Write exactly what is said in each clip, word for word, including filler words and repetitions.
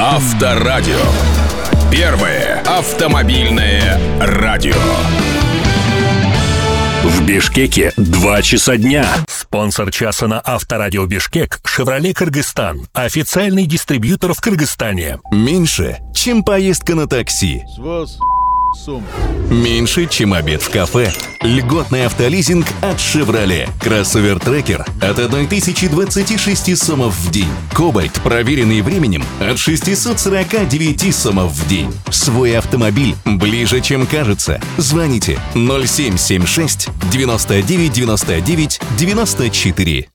Авторадио. Первое автомобильное радио. В Бишкеке два часа дня. Спонсор часа на Авторадио Бишкек – «Шевроле Кыргызстан», официальный дистрибьютор в Кыргызстане. Меньше, чем поездка на такси. Меньше, чем обед в кафе. Льготный автолизинг от «Шевроле». Кроссовер Трекер от тысяча двадцать шесть сомов в день. Кобальт, проверенный временем, от шестьсот сорок девять сомов в день. Свой автомобиль ближе, чем кажется. Звоните ноль семь семь шесть девяносто девять девяносто девять девяносто четыре.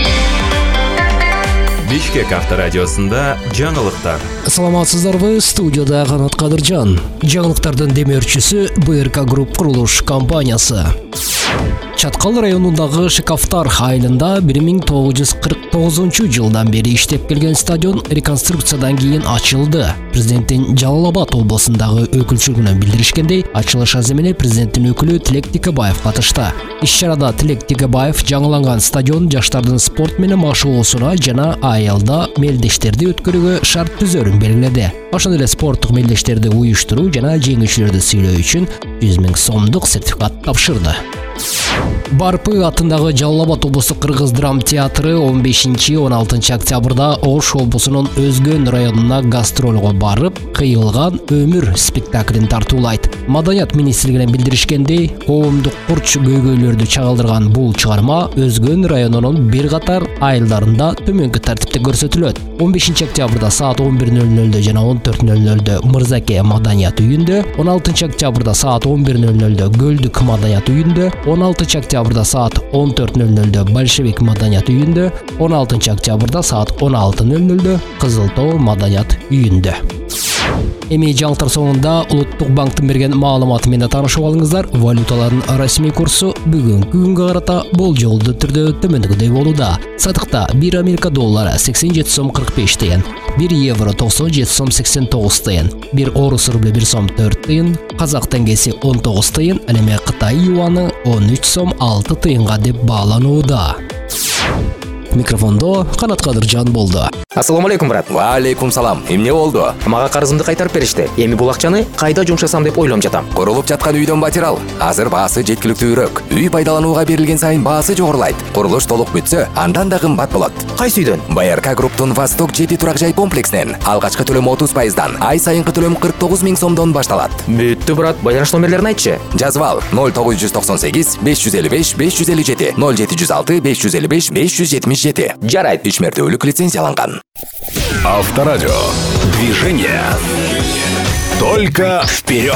Бишкек авторадиосында жаңылыктар. Саламатсыздарбы, студияда Канат Кадыржан. Жаңылыктардын демеушүсү бэ эр ка Групп курулуш компаниясы. Чаткал районундагы Шыкафтар айылында бир миң тогуз жүз кырк тогузунчу жылдан бери иштеп келген стадион реконструкциядан кийин ачылды. Президенттин Жалал Абад облусундагы өкүлчүлүгүнөн билдиришкендей, ачылыш аземине президенттин өкүлү Тилек Текебаев катышты. Иш-чарада Тилек Текебаев жаңыланган стадион жаштардын спорт менен машыгуусуна жана айылда мелдештерди өткөрүүгө шарт түзөрүн белгиледи. Ошондой эле спорттук мелдештерди уюштуруу жана жеңүүчүлөрдү сыйлоо үчүн жүз миң сомдук сертификат тапшырды. Барпы атындагы Жалал Абад облустук кыргыз драм театры он бешинчи он алтынчы октябрда Ош облусунун Өзгөн районуна гастролго барып, кыйылган өмүр спектаклин тартуулайт. Маданият министрлигинен билдиришкендей, коомдук курч көйгөйлөрдү чагылдырган бул чыгарма Өзгөн районунун бир катар айылдарында төмөнкү тартипте көрсөтүлөт. он бешинчи октябрда саат он бир нөл нөлдө жана он төрт нөл нөлдө Мырзаке маданият үйүндө, он алтынчы октябрда саат он бир нөл нөлдө Гөлдүк маданият үйүндө, он алтынчы октябрда саат он төрт нөл нөлдө Большевик маданият үйүндө, он алтынчы октябрда саат он алты нөл нөлдө Кызыл Тоо маданият үйүндө. Эми жаңылыктар соңунда Улуттук банктын берген маалыматы менен таанышып алыңыздар. Валюталардын расмий курсу бүгүнкү күнгө карата болжолдуу түрдө төмөндөгүдөй болууда. Сатыкта бир Америка доллары сексен жети сом кырк беш тыйын, бир евро токсон жети сом сексен тогуз тыйын, бир орус рубль бир сом төрт тыйын, казак теңгеси он тогуз тыйын, ал эми Кытай юаны он үч сом алты тыйынга деп бааланууда. Микрофондо Канат Кадыржан болду. Ассаламу алейкум, брат. Ва алейкум салам. Эмне болду? Мага карызымды кайтарып беришти. Эми бул акчаны кайда жумшасам деп ойлоп жатам. Курулуп жаткан үйдөн батирал. Азыр баасы жеткиликтүүрөөк. Үй пайдаланууга берилген сайын баасы жогорулайт. Курулуш толук бүтсө, андан да кымбат болот. Кайсы үйдөн? бэ эр ка Групптун Восток жети турак жай комплексинен алгачкы төлөм отуз пайыздан, ай сайынкы төлөм кырк тогуз миң сомдон башталат. Бүттү, брат. Байланыш номерлерин айтчы. Жазып ал: ноль тогуз жүз токсон сегиз беш жүз элүү беш беш жүз элүү жети, ноль жети жүз алты беш жүз элүү беш беш жүз жетимиш жети. Жарайт. Үч мертөлүк лицензияланган. Авторадио. Движение. Только вперед.